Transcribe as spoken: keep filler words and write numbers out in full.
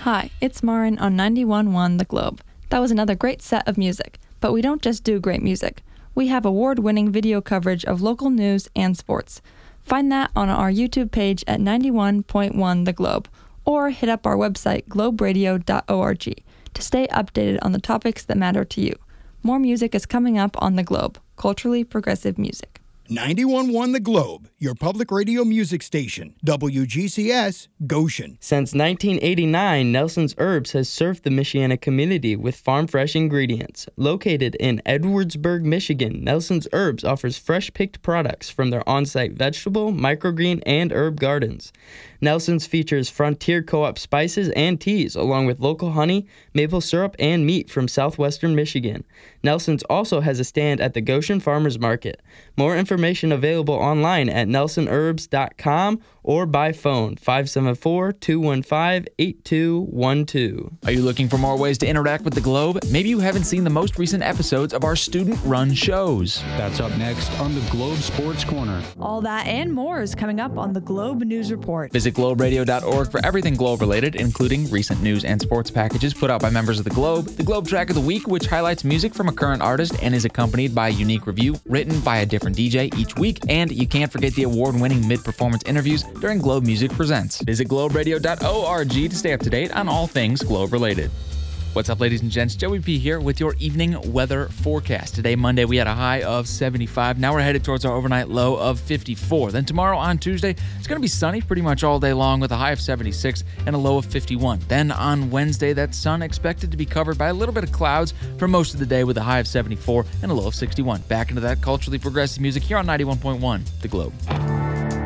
Hi, it's Marin on ninety-one point one The Globe. That was another great set of music, but we don't just do great music. We have award-winning video coverage of local news and sports. Find that on our YouTube page at ninety-one point one The Globe, or hit up our website globe radio dot org to stay updated on the topics that matter to you. More music is coming up on The Globe, culturally progressive music. ninety-one point one The Globe, your public radio music station. W G C S, Goshen. Since nineteen eighty-nine, Nelson's Herbs has served the Michiana community with farm-fresh ingredients. Located in Edwardsburg, Michigan, Nelson's Herbs offers fresh-picked products from their on-site vegetable, microgreen, and herb gardens. Nelson's features Frontier Co-op spices and teas, along with local honey, maple syrup, and meat from southwestern Michigan. Nelson's also has a stand at the Goshen Farmers Market. More information available online at nelson herbs dot com or by phone five seven four, two one five, eight two one two. Are you looking for more ways to interact with the Globe? Maybe you haven't seen the most recent episodes of our student-run shows. That's up next on the Globe Sports Corner. All that and more is coming up on the Globe News Report. Visit globe radio dot org for everything Globe-related, including recent news and sports packages put out by members of the Globe, the Globe Track of the Week, which highlights music from a current artist and is accompanied by a unique review written by a different D J each week, and you can't forget the award-winning mid-performance interviews during Globe Music Presents. Visit globe radio dot org to stay up to date on all things Globe-related. What's up, ladies and gents? Joey P here with your evening weather forecast. Today, Monday, we had a high of seventy-five. Now we're headed towards our overnight low of fifty-four. Then tomorrow on Tuesday, it's going to be sunny pretty much all day long with a high of seventy-six and a low of fifty-one. Then on Wednesday, that sun expected to be covered by a little bit of clouds for most of the day with a high of seventy-four and a low of sixty-one. Back into that culturally progressive music here on ninety-one point one The Globe.